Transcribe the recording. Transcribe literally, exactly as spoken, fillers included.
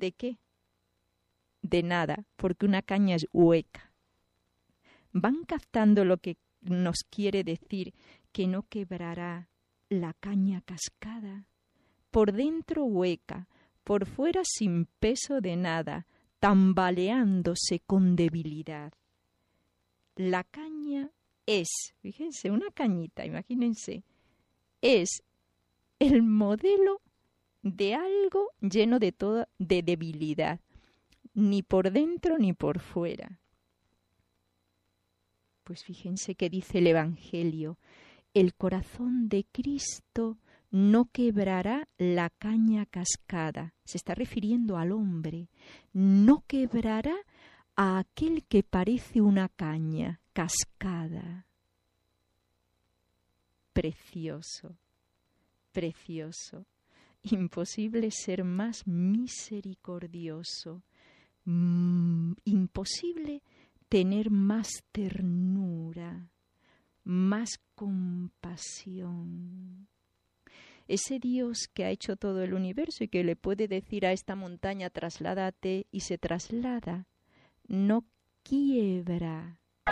¿De qué? De nada, porque una caña es hueca. ¿Van captando lo que nos quiere decir que no quebrará la caña cascada? Por dentro hueca, por fuera sin peso de nada, tambaleándose con debilidad. La caña es, fíjense, una cañita, imagínense, es el modelo de algo lleno de toda de debilidad, ni por dentro ni por fuera. Pues fíjense que dice el Evangelio, el corazón de Cristo no quebrará la caña cascada. Se está refiriendo al hombre. No quebrará a aquel que parece una caña cascada. Precioso, precioso. Imposible ser más misericordioso. Mm, imposible tener más ternura, más compasión. Ese Dios que ha hecho todo el universo y que le puede decir a esta montaña trasládate y se traslada, no quiebra